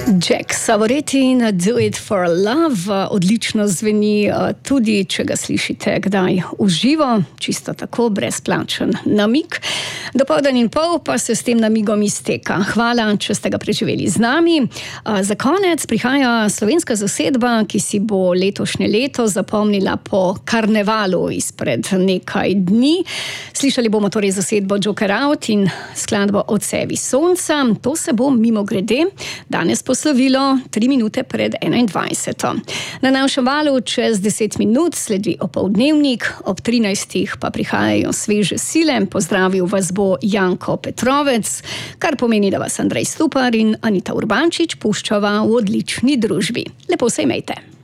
Jack Savoretti in Do It For Love odlično zveni, tudi če ga slišite kdaj v živo, čisto tako, brezplačen namig. Dopoldan in pol pa se s tem namigom izteka. Hvala, če ste ga preživeli z nami. Za konec prihaja slovenska zasedba, ki si bo letošnje leto zapomnila po karnevalu izpred nekaj dni. Slišali bomo torej zasedbo Joker Out in skladbo Odsevi sonca. To se bo mimogrede danes poslovilo 3 minute pred 21. Na našem valu čez 10 minut sledi opoldnevnik, ob 13. pa prihajajo sveže sile. Pozdravil vas bo Janko Petrovec, kar pomeni, da vas Andrej Stupar in Anita Urbančič puščava v odlični družbi. Lepo se imejte.